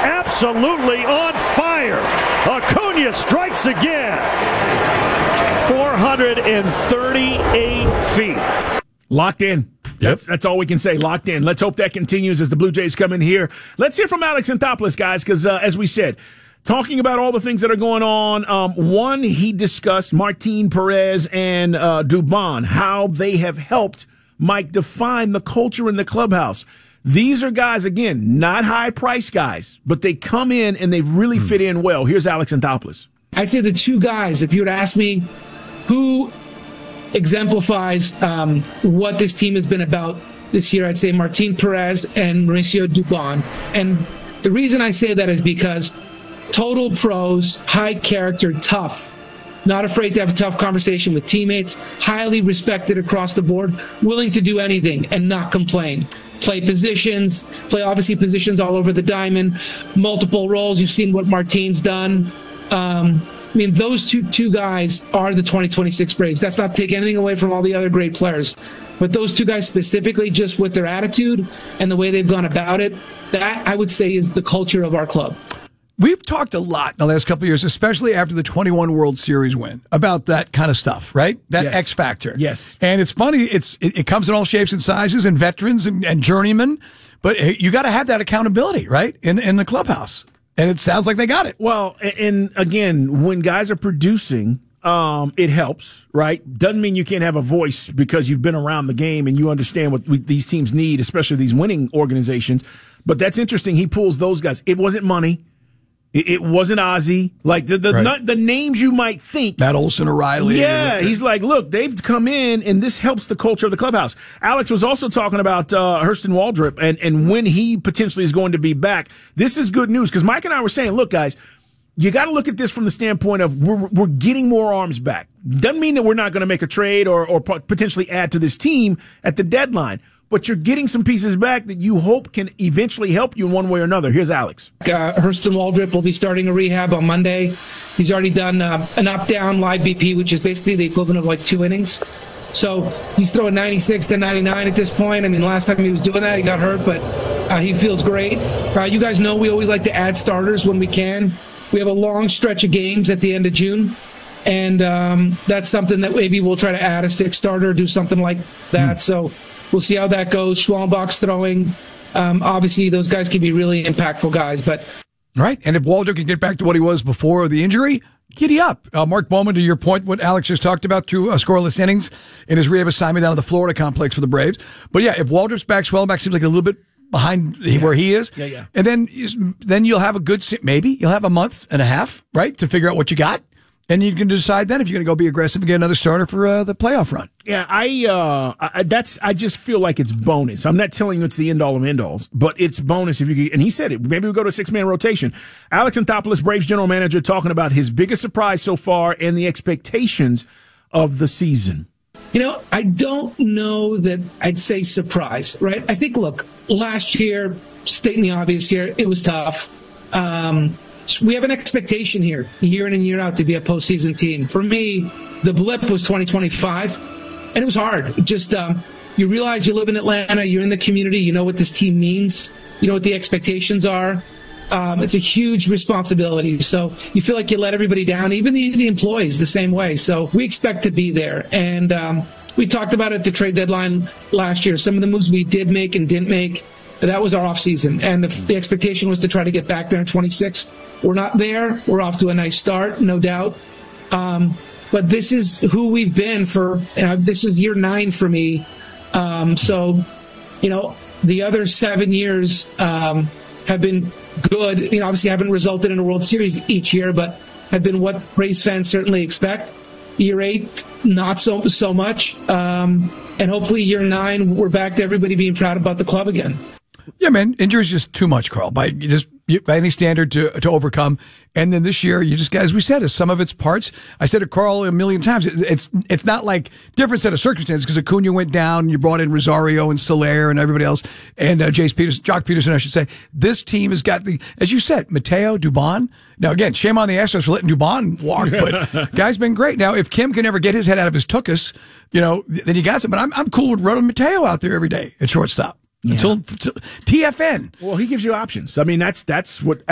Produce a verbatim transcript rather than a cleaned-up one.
absolutely on fire. Acuna strikes again. four hundred thirty-eight feet. Locked in. Yep. That's, that's all we can say. Locked in. Let's hope that continues as the Blue Jays come in here. Let's hear from Alex Anthopoulos, guys, because uh, as we said, talking about all the things that are going on, um, one, he discussed Martin Perez and uh, Dubon, how they have helped Mike define the culture in the clubhouse. These are guys, again, not high-priced guys, but they come in and they really mm. fit in well. Here's Alex Anthopoulos. I'd say the two guys, if you were to ask me who exemplifies um, what this team has been about this year, I'd say Martin Perez and Mauricio Dubon. And the reason I say that is because total pros, high character, tough, not afraid to have a tough conversation with teammates, highly respected across the board, willing to do anything and not complain. Play positions, play obviously positions all over the diamond, multiple roles. You've seen what Martin's done. Um, I mean, those two two guys are the twenty twenty-six Braves. That's not taking anything away from all the other great players. But those two guys specifically, just with their attitude and the way they've gone about it, that, I would say, is the culture of our club. We've talked a lot in the last couple of years, especially after the twenty-one World Series win, about that kind of stuff, right? That yes. X factor. Yes. And it's funny, it's it, it comes in all shapes and sizes, and veterans and, and journeymen, but you got to have that accountability, right, in in the clubhouse. And it sounds like they got it. Well, and again, when guys are producing, um, it helps, right? Doesn't mean you can't have a voice because you've been around the game and you understand what we, these teams need, especially these winning organizations. But that's interesting. He pulls those guys. It wasn't money. It wasn't Ozzy. Like the the, right. the names you might think. Matt Olson, O'Reilly. Yeah, he's like, look, they've come in, and this helps the culture of the clubhouse. Alex was also talking about uh, Hurston Waldrop and, and when he potentially is going to be back. This is good news because Mike and I were saying, look, guys, you got to look at this from the standpoint of we're we're getting more arms back. Doesn't mean that we're not going to make a trade or or potentially add to this team at the deadline. But you're getting some pieces back that you hope can eventually help you in one way or another. Here's Alex. Uh, Hurston Waldrop will be starting a rehab on Monday. He's already done uh, an up-down live B P, which is basically the equivalent of like two innings. So he's throwing ninety-six to ninety-nine at this point. I mean, last time he was doing that, he got hurt, but uh, he feels great. Uh, you guys know we always like to add starters when we can. We have a long stretch of games at the end of June. And um, that's something that maybe we'll try to add a sixth starter, do something like that. Mm. So we'll see how that goes. Schwallenbach's throwing. Um, obviously, those guys can be really impactful guys. But right, and if Waldo can get back to what he was before the injury, giddy up. Uh, Mark Bowman, to your point, what Alex just talked about through uh, scoreless innings in his rehab assignment down at the Florida complex for the Braves. But yeah, if Waldrop's back, Schwellenbach seems like a little bit behind yeah. where he is. Yeah, yeah. And then then you'll have a good, maybe you'll have a month and a half, right, to figure out what you got. And you can decide then if you're going to go be aggressive and get another starter for uh, the playoff run. Yeah, I, uh, I that's I just feel like it's bonus. I'm not telling you it's the end all of end alls, but it's bonus if you could. And he said it. Maybe we go to a six man rotation. Alex Anthopoulos, Braves general manager, talking about his biggest surprise so far and the expectations of the season. You know, I don't know that I'd say surprise, right? I think, look, last year, stating the obvious here, it was tough. Um, We have an expectation here, year in and year out, to be a postseason team. For me, the blip was twenty twenty-five, and it was hard. Just um, you realize you live in Atlanta, you're in the community, you know what this team means, you know what the expectations are. Um, it's a huge responsibility. So you feel like you let everybody down, even the, the employees, the same way. So we expect to be there. And um, we talked about it at the trade deadline last year. Some of the moves we did make and didn't make, that was our offseason. And the, the expectation was to try to get back there in twenty-six. We're not there. We're off to a nice start, no doubt. Um, but this is who we've been for, you know, this is year nine for me. Um, so, you know, the other seven years um, have been good. You know, obviously haven't resulted in a World Series each year, but have been what Braves fans certainly expect. Year eight, not so so much. Um, and hopefully year nine, we're back to everybody being proud about the club again. Yeah, man, injuries just too much, Carl, by just by any standard to to overcome. And then this year, you just, as we said, is some of its parts. I said to Carl a million times, it, it's it's not like different set of circumstances because Acuna went down, you brought in Rosario and Soler and everybody else, and uh, Jace Peterson, Jock Peterson, I should say. This team has got the, as you said, Mateo, Dubon. Now again, shame on the Astros for letting Dubon walk, but guy's been great. Now, if Kim can ever get his head out of his tuchus, you know, then you got some. But I'm I'm cool with running Mateo out there every day at shortstop. Yeah. Until, until T F N. Well, he gives you options. I mean, that's that's what